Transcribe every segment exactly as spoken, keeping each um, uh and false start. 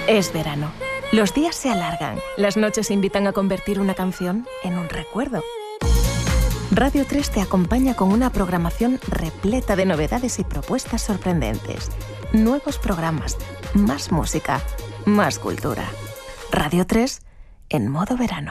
Es verano. Los días se alargan. Las noches invitan a convertir una canción en un recuerdo. Radio tres te acompaña con una programación repleta de novedades y propuestas sorprendentes. Nuevos programas, más música, más cultura. Radio tres en modo verano.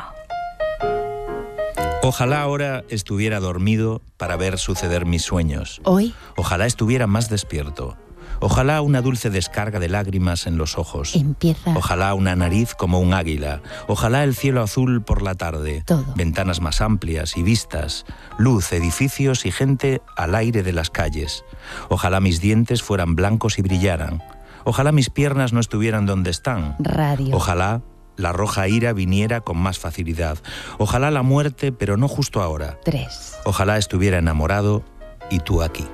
Ojalá ahora estuviera dormido para ver suceder mis sueños. Hoy. Ojalá estuviera más despierto. Ojalá una dulce descarga de lágrimas en los ojos. Empieza. Ojalá una nariz como un águila. Ojalá el cielo azul por la tarde. Todo. Ventanas más amplias y vistas. Luz, edificios y gente al aire de las calles. Ojalá mis dientes fueran blancos y brillaran. Ojalá mis piernas no estuvieran donde están. Radio. Ojalá la roja ira viniera con más facilidad. Ojalá la muerte, pero no justo ahora. Tres. Ojalá estuviera enamorado y tú aquí.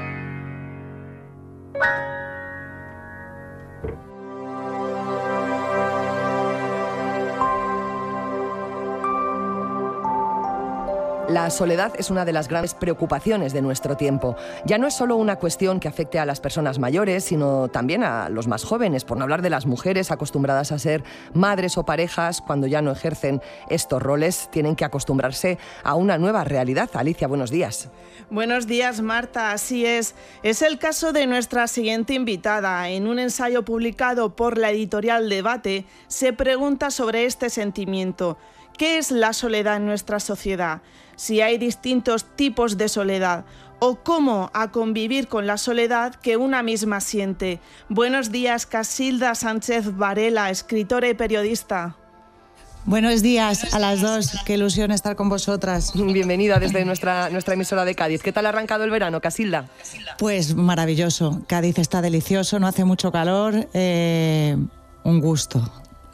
La soledad es una de las grandes preocupaciones de nuestro tiempo. Ya no es solo una cuestión que afecte a las personas mayores, sino también a los más jóvenes, por no hablar de las mujeres acostumbradas a ser madres o parejas. Cuando ya no ejercen estos roles, tienen que acostumbrarse a una nueva realidad. Alicia, buenos días. Buenos días, Marta. Así es. Es el caso de nuestra siguiente invitada. En un ensayo publicado por la editorial Debate, se pregunta sobre este sentimiento. ¿Qué es la soledad en nuestra sociedad? Si hay distintos tipos de soledad o cómo a convivir con la soledad que una misma siente. Buenos días, Casilda Sánchez Varela, escritora y periodista. Buenos días a las dos, qué ilusión estar con vosotras. Bienvenida desde nuestra, nuestra emisora de Cádiz. ¿Qué tal ha arrancado el verano, Casilda? Pues maravilloso, Cádiz está delicioso, no hace mucho calor, eh, un gusto.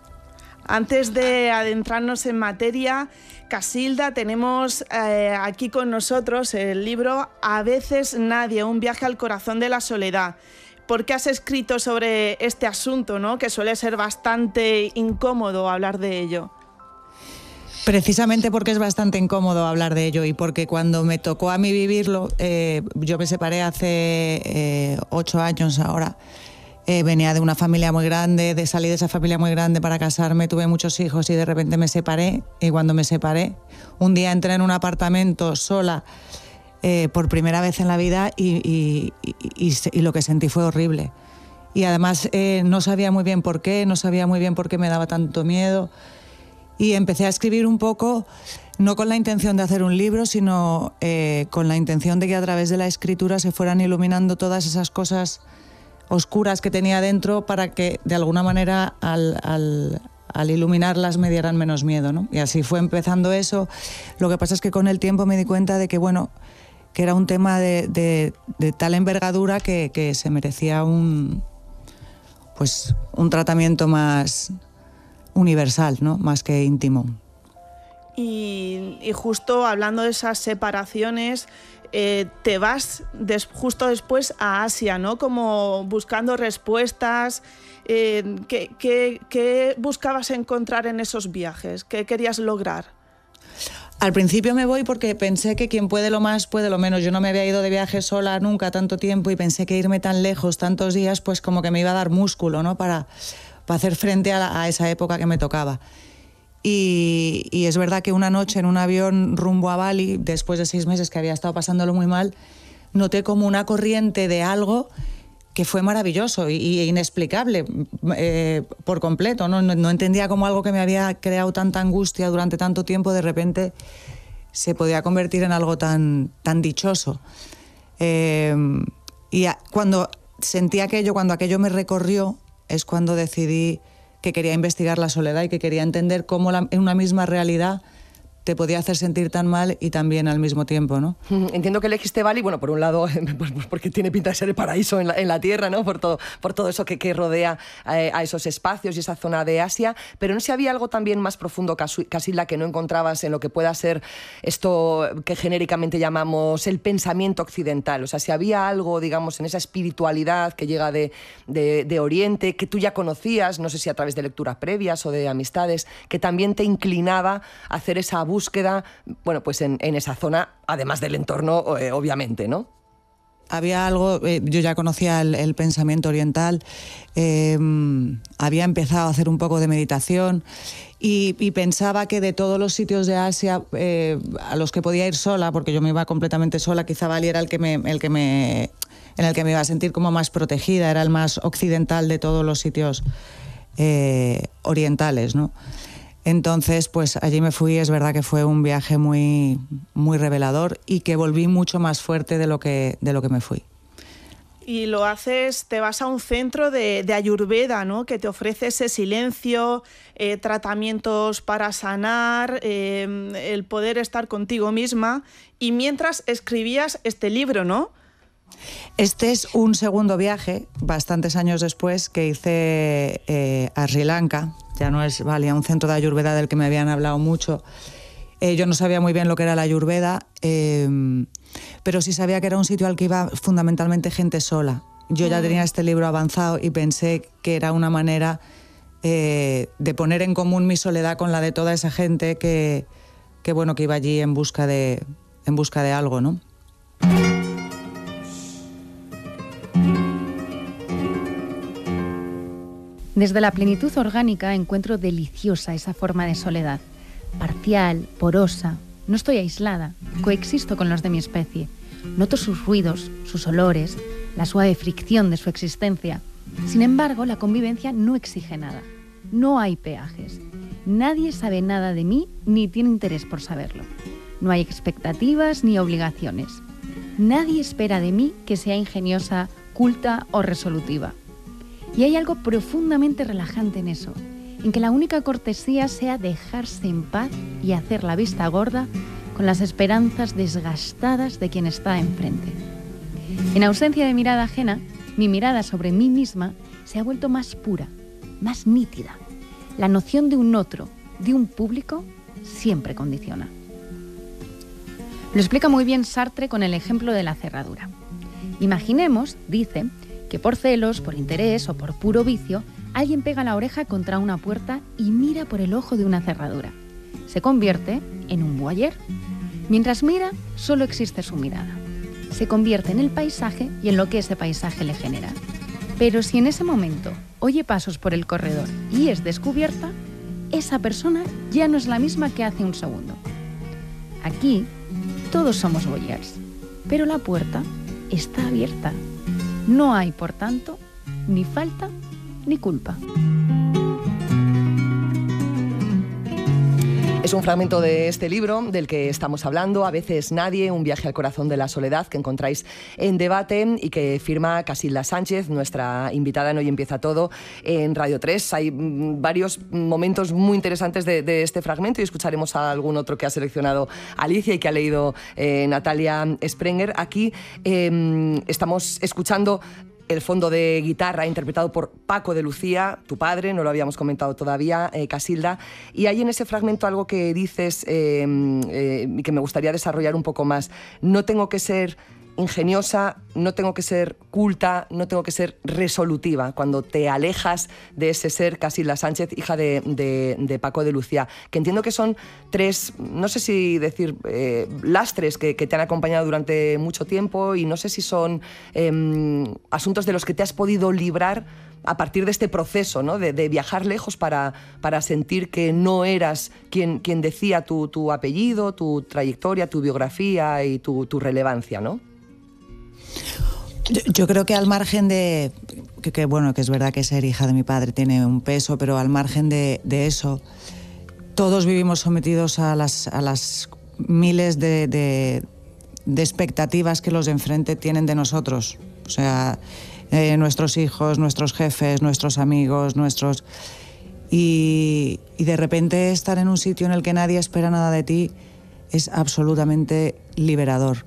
Antes de adentrarnos en materia, Casilda, tenemos eh, aquí con nosotros el libro A veces nadie, un viaje al corazón de la soledad. ¿Por qué has escrito sobre este asunto, ¿no? Que suele ser bastante incómodo hablar de ello? Precisamente porque es bastante incómodo hablar de ello y porque cuando me tocó a mí vivirlo, eh, yo me separé hace eh, ocho años ahora. Eh, venía de una familia muy grande, de salir de esa familia muy grande para casarme, tuve muchos hijos y de repente me separé. Y cuando me separé, un día entré en un apartamento sola eh, por primera vez en la vida y, y, y, y, y lo que sentí fue horrible. Y además eh, no sabía muy bien por qué, no sabía muy bien por qué me daba tanto miedo. Y empecé a escribir un poco, no con la intención de hacer un libro, sino eh, con la intención de que a través de la escritura se fueran iluminando todas esas cosas oscuras que tenía dentro para que de alguna manera al, al, al iluminarlas me dieran menos miedo, ¿no? Y así fue empezando eso. Lo que pasa es que con el tiempo me di cuenta de que, bueno, que era un tema de, de, de tal envergadura que, que se merecía un, pues, un tratamiento más universal, ¿no? Más que íntimo. Y, y justo hablando de esas separaciones, Eh, te vas des, justo después a Asia, ¿no? Como buscando respuestas. Eh, ¿qué, qué, ¿Qué buscabas encontrar en esos viajes? ¿Qué querías lograr? Al principio me voy porque pensé que quien puede lo más puede lo menos. Yo no me había ido de viaje sola nunca tanto tiempo y pensé que irme tan lejos, tantos días, pues como que me iba a dar músculo, ¿no? Para, para hacer frente a, la, a esa época que me tocaba. Y, y es verdad que una noche en un avión rumbo a Bali, después de seis meses que había estado pasándolo muy mal, noté como una corriente de algo que fue maravilloso y, y inexplicable eh, por completo, ¿no? No, no entendía cómo algo que me había creado tanta angustia durante tanto tiempo de repente se podía convertir en algo tan, tan dichoso. Eh, y a, cuando sentí aquello, cuando aquello me recorrió, es cuando decidí que quería investigar la soledad y que quería entender cómo la, en una misma realidad te podía hacer sentir tan mal y tan bien al mismo tiempo, ¿no? Entiendo que elegiste Bali, bueno, por un lado, pues porque tiene pinta de ser el paraíso en la, en la tierra, ¿no? Por todo, por todo eso que, que rodea eh, a esos espacios y esa zona de Asia, pero no sé si había algo también más profundo, Casilda, que no encontrabas en lo que pueda ser esto que genéricamente llamamos el pensamiento occidental. O sea, si había algo, digamos, en esa espiritualidad que llega de, de, de Oriente, que tú ya conocías, no sé si a través de lecturas previas o de amistades, que también te inclinaba a hacer esa búsqueda, bueno, pues en, en esa zona, además del entorno, eh, obviamente, ¿no? había algo, eh, yo ya conocía el, el pensamiento oriental, eh, había empezado a hacer un poco de meditación y, y pensaba que de todos los sitios de Asia eh, a los que podía ir sola, porque yo me iba completamente sola, quizá Bali era el que me, el que me, en el que me iba a sentir como más protegida, era el más occidental de todos los sitios eh, orientales, ¿no? Entonces, pues allí me fui, es verdad que fue un viaje muy, muy revelador y que volví mucho más fuerte de lo que, de lo que me fui. Y lo haces, te vas a un centro de, de Ayurveda, ¿no? Que te ofrece ese silencio, eh, tratamientos para sanar, eh, el poder estar contigo misma. Y mientras escribías este libro, ¿no? Este es un segundo viaje, bastantes años después, que hice eh, a Sri Lanka. Ya no es Bali, a un centro de Ayurveda del que me habían hablado mucho. Eh, yo no sabía muy bien lo que era la Ayurveda, eh, pero sí sabía que era un sitio al que iba fundamentalmente gente sola. Yo ya tenía este libro avanzado y pensé que era una manera eh, de poner en común mi soledad con la de toda esa gente que, que, bueno, que iba allí en busca de, en busca de algo, ¿no? Desde la plenitud orgánica encuentro deliciosa esa forma de soledad, parcial, porosa. No estoy aislada, coexisto con los de mi especie. Noto sus ruidos, sus olores, la suave fricción de su existencia. Sin embargo, la convivencia no exige nada. No hay peajes. Nadie sabe nada de mí ni tiene interés por saberlo. No hay expectativas ni obligaciones. Nadie espera de mí que sea ingeniosa, culta o resolutiva. Y hay algo profundamente relajante en eso, en que la única cortesía sea dejarse en paz y hacer la vista gorda con las esperanzas desgastadas de quien está enfrente. En ausencia de mirada ajena, mi mirada sobre mí misma se ha vuelto más pura, más nítida. La noción de un otro, de un público, siempre condiciona. Lo explica muy bien Sartre con el ejemplo de la cerradura. Imaginemos, dice, que por celos, por interés o por puro vicio, alguien pega la oreja contra una puerta y mira por el ojo de una cerradura. Se convierte en un voyeur. Mientras mira, solo existe su mirada. Se convierte en el paisaje y en lo que ese paisaje le genera. Pero si en ese momento oye pasos por el corredor y es descubierta, esa persona ya no es la misma que hace un segundo. Aquí, todos somos voyeurs, pero la puerta está abierta. No hay, por tanto, ni falta ni culpa. Es un fragmento de este libro del que estamos hablando, A veces nadie, un viaje al corazón de la soledad, que encontráis en Debate y que firma Casilda Sánchez, nuestra invitada en Hoy Empieza Todo en Radio tres. Hay varios momentos muy interesantes de, de este fragmento y escucharemos a algún otro que ha seleccionado Alicia y que ha leído eh, Natalia Sprenger. Aquí eh, estamos escuchando el fondo de guitarra interpretado por Paco de Lucía, tu padre, no lo habíamos comentado todavía, eh, Casilda, y hay en ese fragmento algo que dices eh, eh, y que me gustaría desarrollar un poco más. No tengo que ser ingeniosa, no tengo que ser culta, no tengo que ser resolutiva. Cuando te alejas de ese ser, Casilda Sánchez, hija de, de, de Paco de Lucía, que entiendo que son tres, no sé si decir eh, lastres que, que te han acompañado durante mucho tiempo y no sé si son eh, asuntos de los que te has podido librar a partir de este proceso, ¿no? de, de viajar lejos para, para sentir que no eras quien, quien decía tu, tu apellido, tu trayectoria, tu biografía y tu, tu relevancia, ¿no? Yo, yo creo que al margen de que, que, bueno, que es verdad que ser hija de mi padre tiene un peso, pero al margen de, de eso, todos vivimos sometidos a las, a las miles de, de, de expectativas que los de enfrente tienen de nosotros. O sea, eh, nuestros hijos, nuestros jefes, nuestros amigos, nuestros... Y, y de repente estar en un sitio en el que nadie espera nada de ti es absolutamente liberador.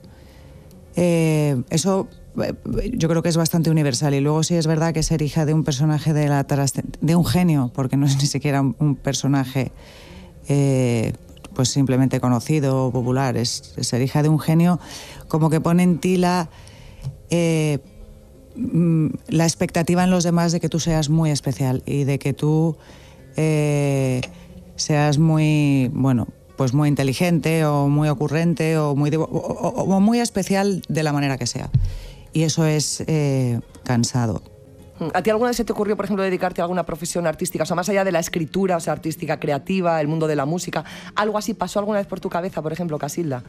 Eh, eso yo creo que es bastante universal. Y luego sí es verdad que ser hija de un personaje de la de un genio, porque no es ni siquiera un, un personaje eh, pues simplemente conocido o popular, es, es ser hija de un genio, como que pone en ti la eh, la expectativa en los demás de que tú seas muy especial y de que tú eh, seas muy, bueno, pues muy inteligente o muy ocurrente o muy, o, o, o muy especial de la manera que sea. y eso es eh, cansado. ¿A ti alguna vez se te ocurrió, por ejemplo, dedicarte a alguna profesión artística? O sea, más allá de la escritura, o sea, artística, creativa, el mundo de la música, ¿algo así pasó alguna vez por tu cabeza, por ejemplo, Casilda?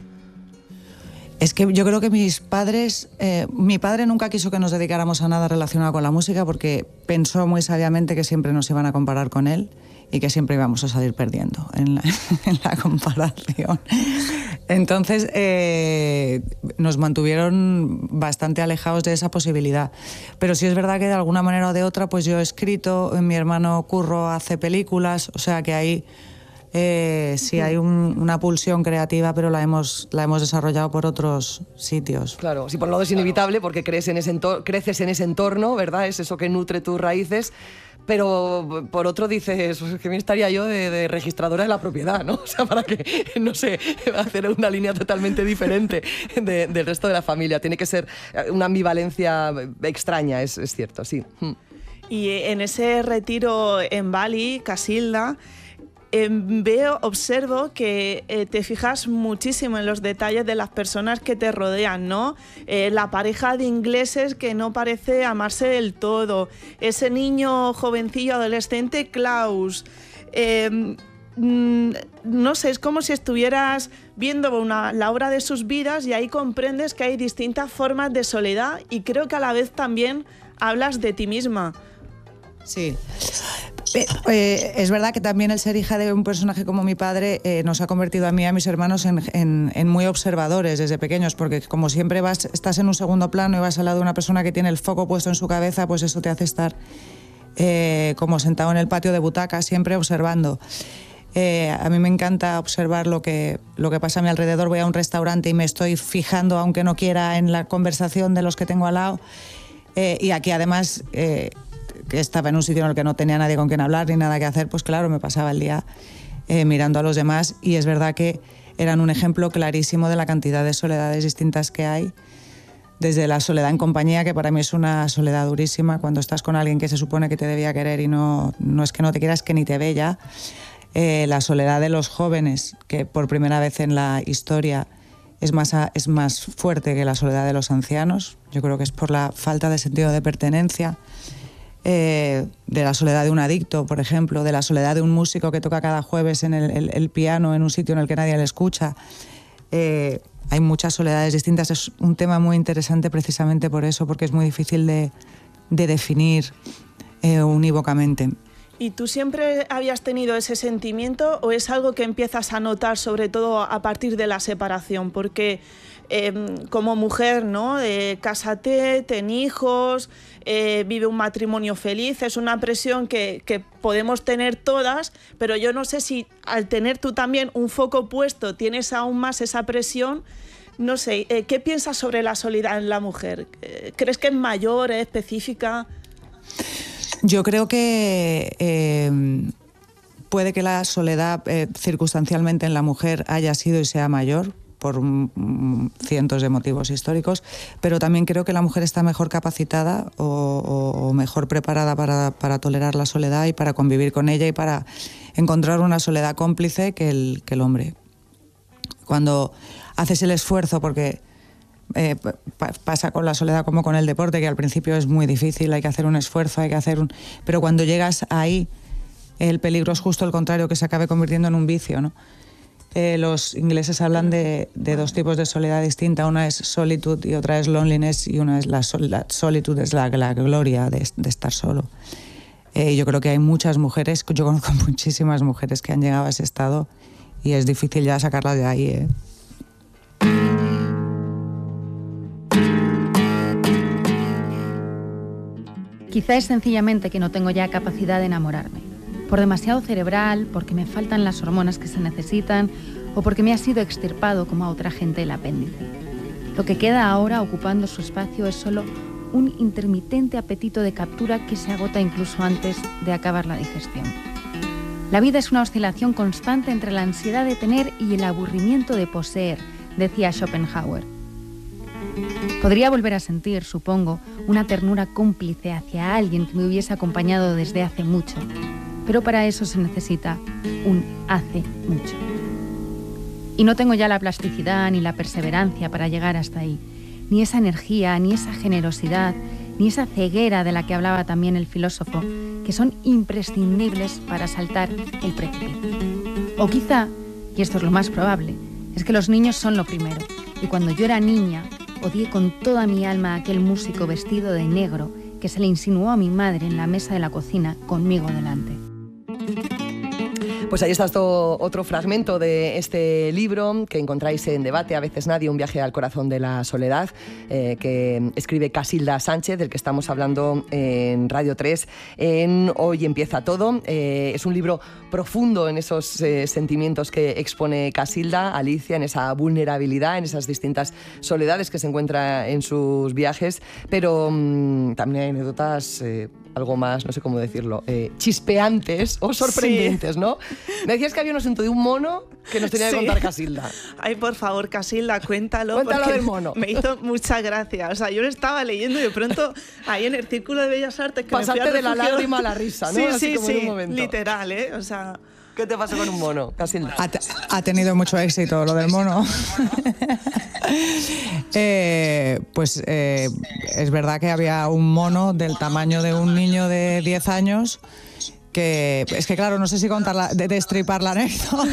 Es que yo creo que mis padres, eh, mi padre nunca quiso que nos dedicáramos a nada relacionado con la música porque pensó muy sabiamente que siempre nos iban a comparar con él y que siempre íbamos a salir perdiendo en la, en la comparación. Entonces eh, nos mantuvieron bastante alejados de esa posibilidad. Pero sí es verdad que de alguna manera o de otra pues yo he escrito, mi hermano Curro hace películas, o sea que ahí eh, sí hay un, una pulsión creativa, pero la hemos, la hemos desarrollado por otros sitios. Claro, sí, por un lado es inevitable porque crees en ese entor- creces en ese entorno, ¿verdad? Es eso que nutre tus raíces. Pero por otro dices, que bien estaría yo de, de registradora de la propiedad, ¿no? O sea, para que, no sé, hacer una línea totalmente diferente de, del resto de la familia. Tiene que ser una ambivalencia extraña, es, es cierto, sí. Y en ese retiro en Bali, Casilda, eh, veo, observo que eh, te fijas muchísimo en los detalles de las personas que te rodean, ¿no? Eh, la pareja de ingleses que no parece amarse del todo, ese niño jovencillo adolescente Klaus, eh, mm, no sé, es como si estuvieras viendo una, la obra de sus vidas y ahí comprendes que hay distintas formas de soledad y creo que a la vez también hablas de ti misma. Sí. Eh, es verdad que también el ser hija de un personaje como mi padre eh, nos ha convertido a mí y a mis hermanos en, en, en muy observadores desde pequeños, porque como siempre vas, estás en un segundo plano y vas al lado de una persona que tiene el foco puesto en su cabeza, pues eso te hace estar eh, como sentado en el patio de butaca, siempre observando. Eh, a mí me encanta observar lo que, lo que pasa a mi alrededor. Voy a un restaurante y me estoy fijando, aunque no quiera, en la conversación de los que tengo al lado. Eh, y aquí además... Eh, que estaba en un sitio en el que no tenía nadie con quien hablar ni nada que hacer, pues claro, me pasaba el día eh, mirando a los demás y es verdad que eran un ejemplo clarísimo de la cantidad de soledades distintas que hay, desde la soledad en compañía, que para mí es una soledad durísima, cuando estás con alguien que se supone que te debía querer y no, no es que no te quieras, que ni te ve ya, eh, la soledad de los jóvenes, que por primera vez en la historia es más, a, es más fuerte que la soledad de los ancianos, yo creo que es por la falta de sentido de pertenencia. Eh, de la soledad de un adicto, por ejemplo, de la soledad de un músico que toca cada jueves en el, el, el piano en un sitio en el que nadie le escucha. Eh, hay muchas soledades distintas. Es un tema muy interesante precisamente por eso, porque es muy difícil de, de definir eh, unívocamente. ¿Y tú siempre habías tenido ese sentimiento o es algo que empiezas a notar sobre todo a partir de la separación? Porque eh, como mujer, ¿no? Eh, cásate, ten hijos, eh, vive un matrimonio feliz, es una presión que, que podemos tener todas, pero yo no sé si al tener tú también un foco puesto tienes aún más esa presión. No sé, eh, ¿qué piensas sobre la soledad en la mujer? ¿Crees que es mayor, es específica? Yo creo que eh, puede que la soledad eh, circunstancialmente en la mujer haya sido y sea mayor por um, cientos de motivos históricos, pero también creo que la mujer está mejor capacitada o, o, o mejor preparada para, para tolerar la soledad y para convivir con ella y para encontrar una soledad cómplice que el, que el hombre. Cuando haces el esfuerzo, porque Eh, pa- pasa con la soledad como con el deporte, que al principio es muy difícil, hay que hacer un esfuerzo, hay que hacer un... pero cuando llegas ahí, el peligro es justo el contrario, que se acabe convirtiendo en un vicio, ¿no? Eh, los ingleses hablan de, de dos tipos de soledad distinta, una es solitud y otra es loneliness, y una es la, sol, la solitud, es la, la gloria de, de estar solo. Eh, yo creo que hay muchas mujeres, yo conozco muchísimas mujeres que han llegado a ese estado y es difícil ya sacarlas de ahí, ¿eh? Quizá es sencillamente que no tengo ya capacidad de enamorarme. Por demasiado cerebral, porque me faltan las hormonas que se necesitan o porque me ha sido extirpado como a otra gente el apéndice. Lo que queda ahora ocupando su espacio es solo un intermitente apetito de captura que se agota incluso antes de acabar la digestión. La vida es una oscilación constante entre la ansiedad de tener y el aburrimiento de poseer, decía Schopenhauer. Podría volver a sentir, supongo, una ternura cómplice hacia alguien que me hubiese acompañado desde hace mucho, pero para eso se necesita un hace mucho. Y no tengo ya la plasticidad ni la perseverancia para llegar hasta ahí, ni esa energía, ni esa generosidad, ni esa ceguera de la que hablaba también el filósofo, que son imprescindibles para saltar el precipicio. O quizá, y esto es lo más probable, es que los niños son lo primero, y cuando yo era niña odié con toda mi alma a aquel músico vestido de negro que se le insinuó a mi madre en la mesa de la cocina conmigo delante. Pues ahí está esto, otro fragmento de este libro que encontráis en Debate, a veces nadie, un viaje al corazón de la soledad, eh, que escribe Casilda Sánchez, del que estamos hablando en Radio tres, en Hoy empieza todo. Eh, es un libro profundo en esos eh, sentimientos que expone Casilda, Alicia, en esa vulnerabilidad, en esas distintas soledades que se encuentra en sus viajes, pero mmm, también hay anécdotas eh, algo más, no sé cómo decirlo, eh, chispeantes o sorprendentes, sí, ¿no? Me decías que había un asunto de un mono que nos tenía sí. que contar Casilda. Ay, por favor, Casilda, cuéntalo. Cuéntalo del mono. Me hizo mucha gracia. O sea, yo lo estaba leyendo y de pronto ahí en el Círculo de Bellas Artes que pasaste me fui a de la lágrima a la risa, ¿no? Sí, Así sí, como sí, en un momento. Literal, ¿eh? O sea... ¿Qué te pasó con un mono, Casilda? Ha, ha tenido mucho éxito lo del mono. eh, pues eh, es verdad que había un mono del tamaño de un niño de diez años que, es que claro, no sé si contarla, de destripar la anécdota.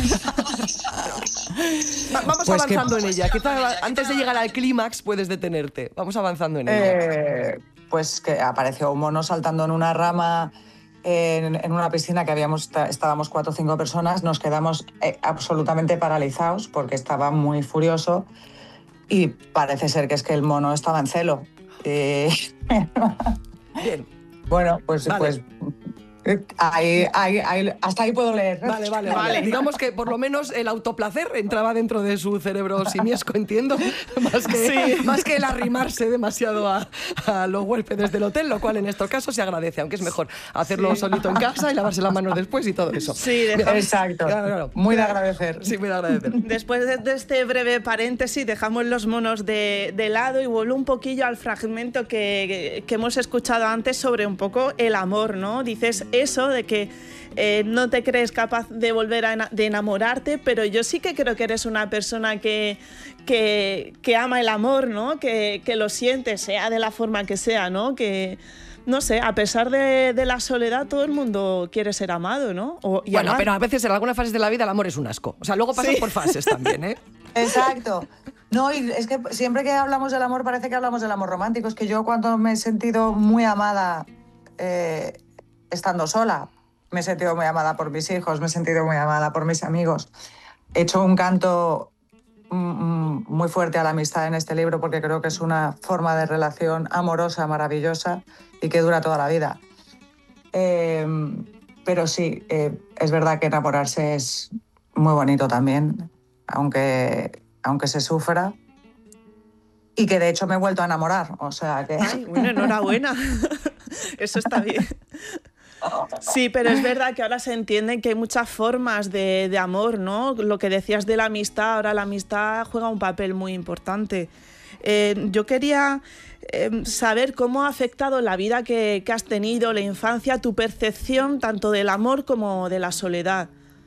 Vamos pues avanzando que, en ella. Quizás antes de llegar al clímax puedes detenerte. Vamos avanzando en ella. Eh, pues que apareció un mono saltando en una rama en, en una piscina que habíamos, estábamos cuatro o cinco personas. Nos quedamos eh, absolutamente paralizados porque estaba muy furioso y parece ser que es que el mono estaba en celo. Eh, Bien. Bueno, pues... Vale. pues Ahí, ahí, ahí, hasta ahí puedo leer. Vale, vale, vale. Digamos que por lo menos el autoplacer entraba dentro de su cerebro simiesco, entiendo, más que, sí. más que el arrimarse demasiado a, a los huéspedes del hotel, lo cual en estos casos se agradece, aunque es mejor hacerlo sí. solito en casa y lavarse las manos después y todo eso. Sí, dejamos... exacto. Claro, claro. Muy de agradecer. Sí, muy de agradecer. Después de, de este breve paréntesis, dejamos los monos de, de lado y vuelvo un poquillo al fragmento que, que hemos escuchado antes sobre un poco el amor, ¿no? Dices eso de que eh, no te crees capaz de volver a ena- de enamorarte, pero yo sí que creo que eres una persona que, que, que ama el amor, ¿no? Que, que lo siente, sea de la forma que sea, ¿no? Que, no sé, a pesar de, de la soledad, todo el mundo quiere ser amado, ¿no? O, y bueno, amar. pero a veces en algunas fases de la vida el amor es un asco. O sea, luego pasas sí. por fases también, ¿eh? Exacto. No, y es que siempre que hablamos del amor parece que hablamos del amor romántico. Es que yo cuando me he sentido muy amada... Eh, estando sola, me he sentido muy amada por mis hijos, me he sentido muy amada por mis amigos. He hecho un canto mm, muy fuerte a la amistad en este libro porque creo que es una forma de relación amorosa, maravillosa y que dura toda la vida. Eh, pero sí, eh, es verdad que enamorarse es muy bonito también, aunque, aunque se sufra. Y que de hecho me he vuelto a enamorar, o sea que... Ay, bueno, enhorabuena. Eso está bien. Sí, pero es verdad que ahora se entiende que hay muchas formas de, de amor, ¿no? Lo que decías de la amistad, ahora la amistad juega un papel muy importante. Eh, yo quería eh, saber cómo ha afectado la vida que, que has tenido, la infancia, tu percepción tanto del amor como de la soledad.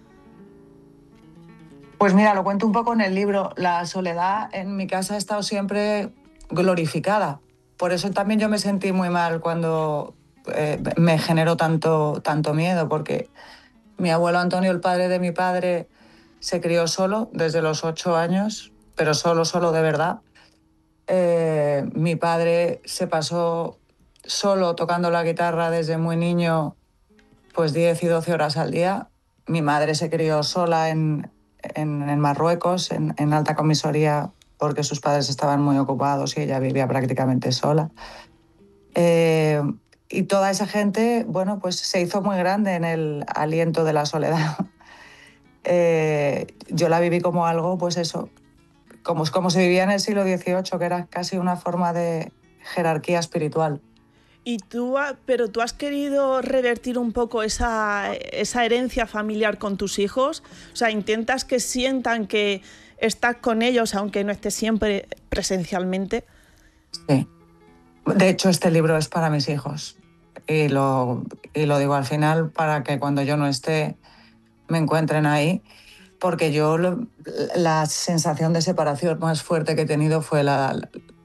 Pues mira, lo cuento un poco en el libro. La soledad en mi casa ha estado siempre glorificada. Por eso también yo me sentí muy mal cuando... Eh, me generó tanto, tanto miedo, porque mi abuelo Antonio, el padre de mi padre, se crió solo desde los ocho años, pero solo, solo de verdad. Eh, mi padre se pasó solo tocando la guitarra desde muy niño, pues diez y doce horas al día. Mi madre se crió sola en, en, en Marruecos, en, en alta comisaría, porque sus padres estaban muy ocupados y ella vivía prácticamente sola. Eh, Y toda esa gente, bueno, pues se hizo muy grande en el aliento de la soledad. Eh, yo la viví como algo, pues eso, como, como se vivía en el siglo dieciocho, que era casi una forma de jerarquía espiritual. Y tú, pero tú has querido revertir un poco esa, esa herencia familiar con tus hijos, o sea, intentas que sientan que estás con ellos, aunque no estés siempre presencialmente. Sí. De hecho, este libro es para mis hijos. Y lo, y lo digo al final para que cuando yo no esté me encuentren ahí, porque yo lo, la sensación de separación más fuerte que he tenido fue la,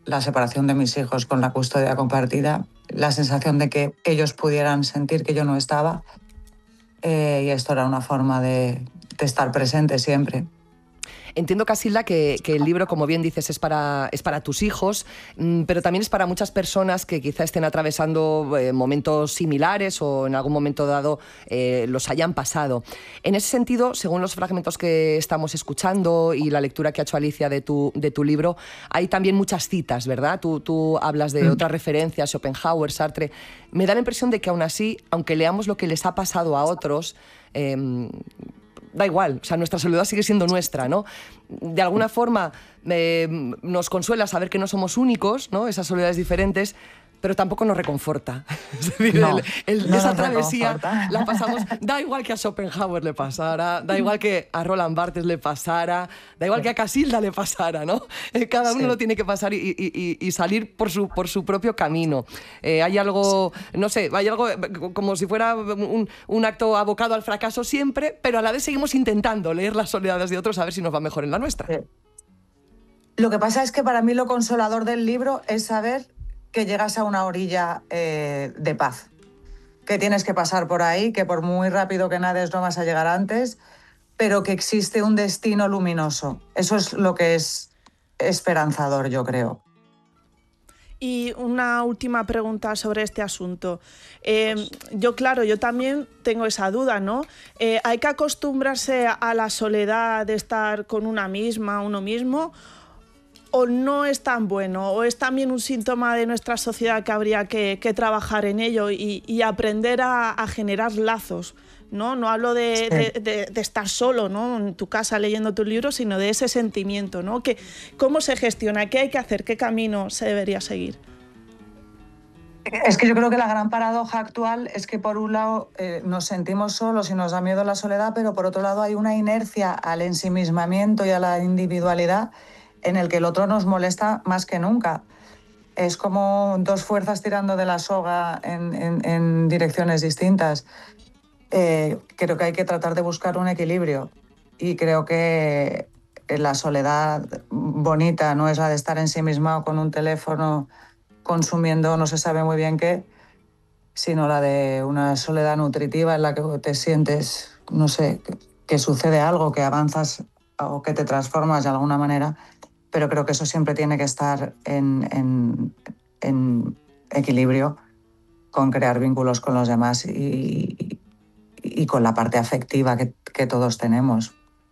la separación de mis hijos con la custodia compartida, la sensación de que ellos pudieran sentir que yo no estaba, eh, y esto era una forma de, de estar presente siempre. Entiendo, Casilda, que, que el libro, como bien dices, es para, es para tus hijos, pero también es para muchas personas que quizá estén atravesando eh, momentos similares o en algún momento dado eh, los hayan pasado. En ese sentido, según los fragmentos que estamos escuchando y la lectura que ha hecho Alicia de tu, de tu libro, hay también muchas citas, ¿verdad? Tú, tú hablas de mm. otras referencias, Schopenhauer, Sartre. Me da la impresión de que aún así, aunque leamos lo que les ha pasado a otros, eh, da igual, o sea, nuestra soledad sigue siendo nuestra, ¿no? De alguna forma eh, nos consuela saber que no somos únicos, ¿no? Esas soledades diferentes, pero tampoco nos reconforta. Es decir, no, el, el, no esa travesía reconforta. La pasamos, da igual que a Schopenhauer le pasara, da igual que a Roland Barthes le pasara, da igual que a Casilda le pasara, ¿no? Cada uno sí. lo tiene que pasar y, y, y salir por su, por su propio camino. Eh, hay algo, no sé, hay algo como si fuera un, un acto abocado al fracaso siempre, pero a la vez seguimos intentando leer las soledades de otros a ver si nos va mejor en la nuestra. Sí. Lo que pasa es que para mí lo consolador del libro es saber que llegas a una orilla eh, de paz, que tienes que pasar por ahí, que por muy rápido que nades no vas a llegar antes, pero que existe un destino luminoso. Eso es lo que es esperanzador, yo creo. Y una última pregunta sobre este asunto. Eh, yo, claro, yo también tengo esa duda, ¿no? Eh, ¿hay que acostumbrarse a la soledad de estar con una misma, uno mismo? ¿O no es tan bueno? ¿O es también un síntoma de nuestra sociedad que habría que, que trabajar en ello y, y aprender a, a generar lazos? No, no hablo de, sí. de, de, de estar solo, ¿no? En tu casa leyendo tu libro, sino de ese sentimiento, ¿no? Que, ¿cómo se gestiona? ¿Qué hay que hacer? ¿Qué camino se debería seguir? Es que yo creo que la gran paradoja actual es que por un lado eh, nos sentimos solos y nos da miedo la soledad, pero por otro lado hay una inercia al ensimismamiento y a la individualidad en el que el otro nos molesta más que nunca. Es como dos fuerzas tirando de la soga en, en, en direcciones distintas. Eh, creo que hay que tratar de buscar un equilibrio y creo que la soledad bonita no es la de estar ensimismado con un teléfono consumiendo no se sabe muy bien qué, sino la de una soledad nutritiva en la que te sientes, no sé, que, que sucede algo, que avanzas o que te transformas de alguna manera. Pero creo que eso siempre tiene que estar en, en, en equilibrio con crear vínculos con los demás y, y, y con la parte afectiva que, que todos tenemos.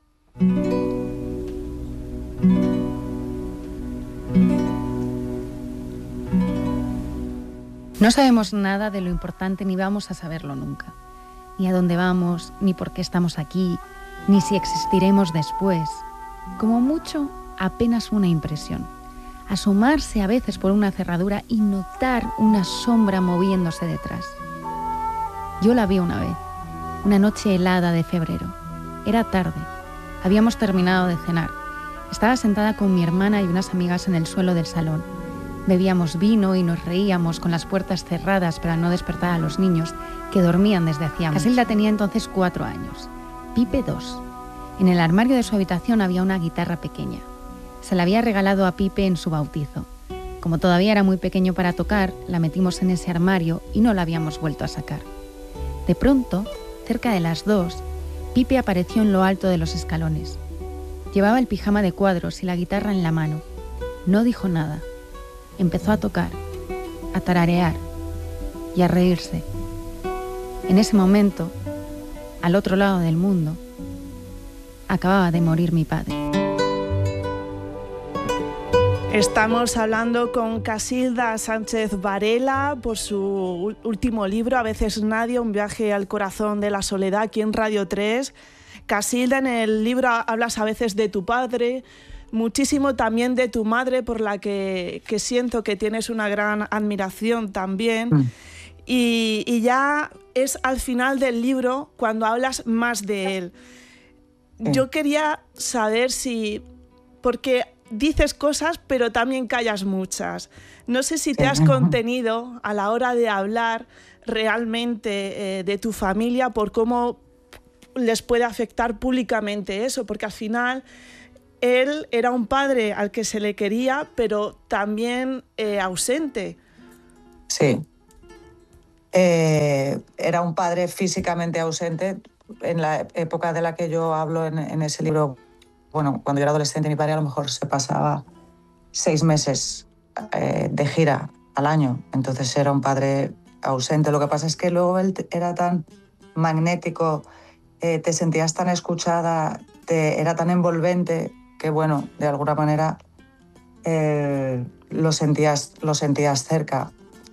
No sabemos nada de lo importante ni vamos a saberlo nunca. Ni a dónde vamos, ni por qué estamos aquí, ni si existiremos después. Como mucho, apenas una impresión. Asomarse a veces por una cerradura y notar una sombra moviéndose detrás. Yo la vi una vez, una noche helada de febrero. Era tarde. Habíamos terminado de cenar. Estaba sentada con mi hermana y unas amigas en el suelo del salón. Bebíamos vino y nos reíamos con las puertas cerradas para no despertar a los niños que dormían desde hacía mucho. Casilda tenía entonces cuatro años. Pipe dos. En el armario de su habitación había una guitarra pequeña. Se la había regalado a Pipe en su bautizo. Como todavía era muy pequeño para tocar, la metimos en ese armario y no la habíamos vuelto a sacar. De pronto, cerca de las dos, Pipe apareció en lo alto de los escalones. Llevaba el pijama de cuadros y la guitarra en la mano. No dijo nada. Empezó a tocar, a tararear y a reírse. En ese momento, al otro lado del mundo, acababa de morir mi padre. Estamos hablando con Casilda Sánchez Varela por su último libro, A veces nadie, un viaje al corazón de la soledad, aquí en Radio tres. Casilda, en el libro hablas a veces de tu padre, muchísimo también de tu madre, por la que, que siento que tienes una gran admiración también. Mm. Y, y ya es al final del libro cuando hablas más de él. Mm. Yo quería saber si... porque dices cosas, pero también callas muchas. No sé si te has contenido a la hora de hablar realmente eh, de tu familia, por cómo les puede afectar públicamente eso, porque al final él era un padre al que se le quería, pero también eh, ausente. Sí. Eh, era un padre físicamente ausente. En la época de la que yo hablo en, en ese libro, bueno, cuando yo era adolescente, mi padre a lo mejor se pasaba seis meses eh, de gira al año. Entonces era un padre ausente. Lo que pasa es que luego él era tan magnético, eh, te sentías tan escuchada, te, era tan envolvente que, bueno, de alguna manera eh, lo sentías, lo sentías cerca.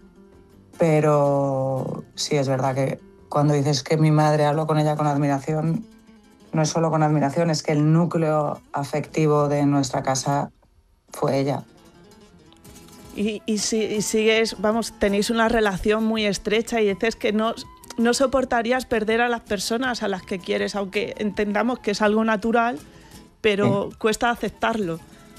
Pero sí es verdad que cuando dices que mi madre, hablo con ella con admiración, no es solo con admiración, es que el núcleo afectivo de nuestra casa fue ella. Y, y, si, y sigues, vamos, tenéis una relación muy estrecha y dices que no, no soportarías perder a las personas a las que quieres, aunque entendamos que es algo natural, pero sí, cuesta aceptarlo.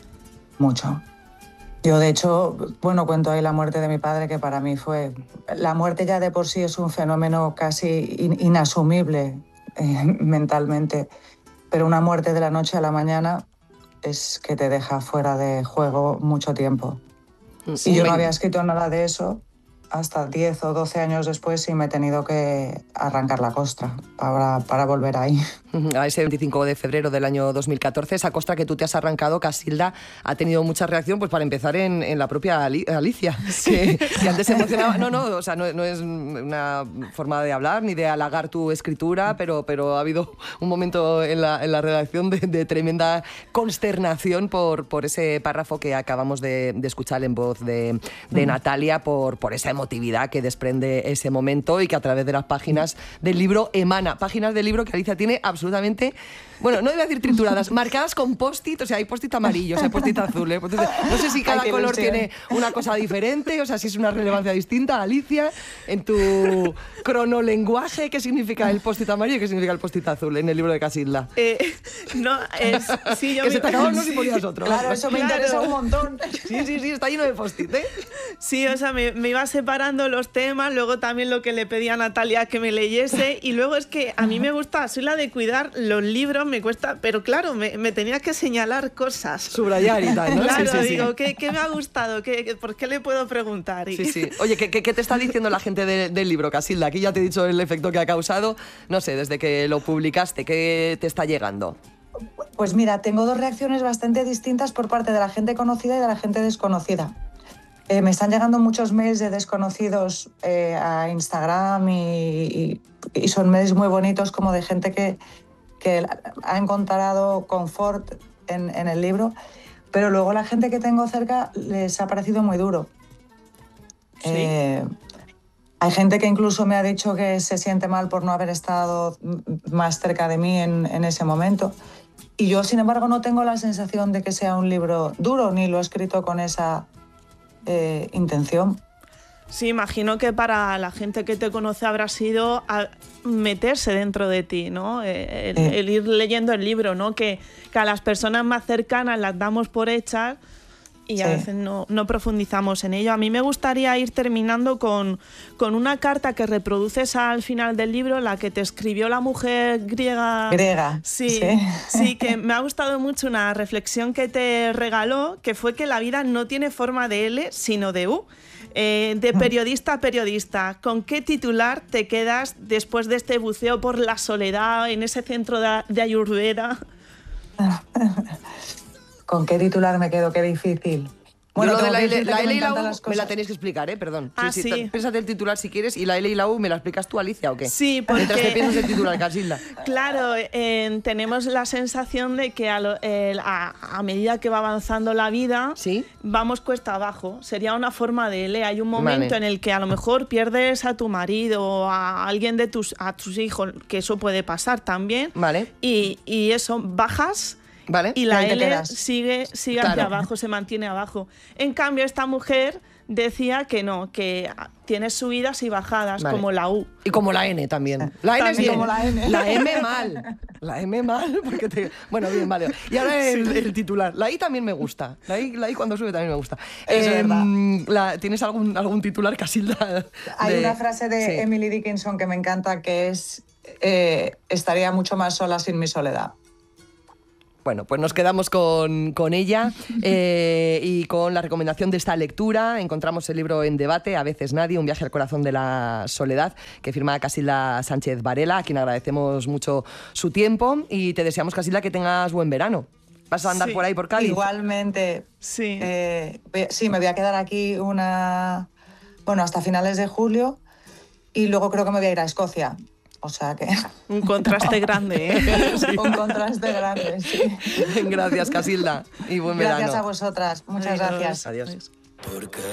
Mucho. Yo, de hecho, bueno, cuento ahí la muerte de mi padre, que para mí fue... La muerte ya de por sí es un fenómeno casi in, inasumible eh, mentalmente, pero una muerte de la noche a la mañana es que te deja fuera de juego mucho tiempo. Sí, y yo no había escrito nada de eso hasta diez o doce años después y me he tenido que arrancar la costra para, para volver ahí. A ese veinticinco de febrero del año dos mil catorce, esa costra que tú te has arrancado, Casilda, ha tenido mucha reacción, pues para empezar en, en la propia Alicia, que, que antes se emocionaba. No, no, o sea, no, no es una forma de hablar ni de halagar tu escritura, pero, pero ha habido un momento en la, en la redacción de, de tremenda consternación por, por ese párrafo que acabamos de, de escuchar en voz de, de Natalia, por, por esa emotividad que desprende ese momento y que a través de las páginas del libro emana. Páginas del libro que Alicia tiene absolutamente, bueno, no iba a decir trituradas, marcadas con post-it, o sea, hay post-it amarillos, hay post-it azules. No sé si cada Ay, color ilusión. Tiene una cosa diferente, o sea, si es una relevancia distinta. Alicia, en tu cronolenguaje, ¿qué significa el post-it amarillo y qué significa el post-it azul en el libro de Casilda? Eh, no, es... Sí, yo que me... se te acaban unos y ponías otro. Claro, eso me claro. interesa un montón. Sí, sí, sí, está lleno de post-it, ¿eh? Sí, o sea, me, me iba separando los temas, luego también lo que le pedí a Natalia que me leyese, y luego es que a mí me gusta, soy la de cuidar los libros, me cuesta, pero claro, me, me tenía que señalar cosas. Subrayar y tal, ¿no? Claro, sí, sí, digo, sí. ¿qué, ¿qué me ha gustado? ¿Qué, ¿Por qué le puedo preguntar? Y... Sí, sí. Oye, ¿qué, qué, qué te está diciendo la gente de, del libro, Casilda? Aquí ya te he dicho el efecto que ha causado, no sé, desde que lo publicaste, ¿qué te está llegando? Pues mira, tengo dos reacciones bastante distintas por parte de la gente conocida y de la gente desconocida. Eh, me están llegando muchos mails de desconocidos eh, a Instagram y, y, y son mails muy bonitos, como de gente que, que ha encontrado confort en, en el libro, pero luego la gente que tengo cerca les ha parecido muy duro. ¿Sí? Eh, hay gente que incluso me ha dicho que se siente mal por no haber estado más cerca de mí en, en ese momento. Y yo, sin embargo, no tengo la sensación de que sea un libro duro, ni lo he escrito con esa eh, intención. Sí, imagino que para la gente que te conoce habrá sido a meterse dentro de ti, ¿no? El, eh. el ir leyendo el libro, ¿no? Que, que a las personas más cercanas las damos por hechas y a sí. veces no, no profundizamos en ello. A mí me gustaría ir terminando con, con una carta que reproduces al final del libro, la que te escribió la mujer griega. Griega. Sí, sí, sí, que me ha gustado mucho una reflexión que te regaló, que fue que la vida no tiene forma de L, sino de U. Eh, de periodista a periodista, ¿con qué titular te quedas después de este buceo por la soledad en ese centro de, de Ayurveda? ¿Con qué titular me quedo? Qué difícil. Bueno, lo de la L, la L y la U me la tenéis que explicar, ¿eh? Perdón. Ah, sí, sí. sí. Piénsate el titular si quieres y la L y la U me la explicas tú, Alicia, ¿o qué? Sí, porque... Mientras te piensas el titular, Casilda. Claro, eh, tenemos la sensación de que a, lo, eh, a, a medida que va avanzando la vida, ¿sí? vamos cuesta abajo. Sería una forma de L. Hay un momento vale. en el que a lo mejor pierdes a tu marido o a alguien de tus, a tus hijos, que eso puede pasar también. Vale. Y, y eso, bajas... ¿Vale? Y la L sigue, sigue claro. hacia abajo, se mantiene abajo. En cambio, esta mujer decía que no, que tiene subidas y bajadas, vale. como la U. Y como la N también. La N también. es bien. Como la M. La M mal. La M mal, porque te... Bueno, bien, vale. Y ahora el, sí. el titular. La I también me gusta. La I, la I cuando sube también me gusta. Es eh, verdad. La, ¿Tienes algún, algún titular, Casilda? De... Hay una frase de sí. Emily Dickinson que me encanta, que es eh, estaría mucho más sola sin mi soledad. Bueno, pues nos quedamos con, con ella eh, y con la recomendación de esta lectura. Encontramos el libro en debate, A veces nadie, un viaje al corazón de la soledad, que firma Casilda Sánchez Varela, a quien agradecemos mucho su tiempo y te deseamos, Casilda, que tengas buen verano. ¿Vas a andar Sí. por ahí por Cádiz? Igualmente. Sí. Eh, sí, me voy a quedar aquí una, bueno, hasta finales de julio y luego creo que me voy a ir a Escocia. O sea que... Un contraste grande, ¿eh? Sí. Un contraste grande, sí. Gracias, Casilda, y buen Gracias verano. a vosotras. Muchas Adiós. gracias. Adiós. Porque